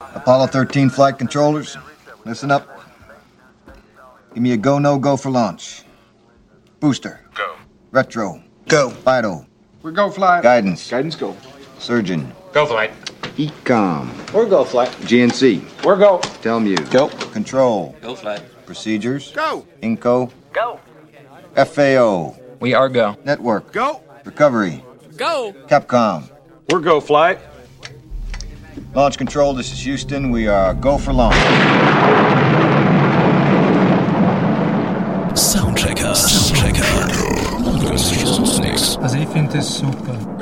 Apollo 13 flight controllers, listen up. Give me a go, no-go for launch. Booster. Go. Retro. Go. Vital. We're go flight. Guidance. Guidance go. Surgeon. Go flight. Ecom. We're go flight. GNC. We're go. Telmuse. Go. Control. Go flight. Procedures. Go. Inco. Go. FAO. We are go. Network. Go. Recovery. Go. Capcom. We're go flight. Launch control, this is Houston. We are go for launch. Soundchecker. Sonst nix. Also ich finde das super.